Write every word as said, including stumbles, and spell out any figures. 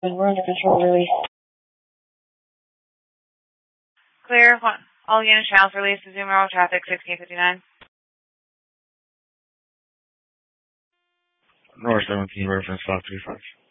We're under control, release. Clear. All units channels release. Resume normal traffic, sixteen fifty-nine. North seventeen, reference five three five.